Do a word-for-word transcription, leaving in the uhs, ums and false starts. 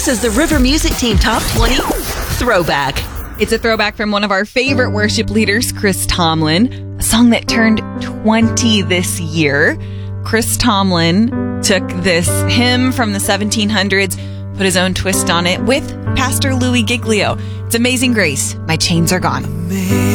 This is the River Music Team Top twenty Throwback. It's a throwback from one of our favorite worship leaders, Chris Tomlin, a song that turned twenty this year. Chris Tomlin took this hymn from the seventeen hundreds, put his own twist on it with Pastor Louis Giglio. It's Amazing Grace, My Chains Are Gone.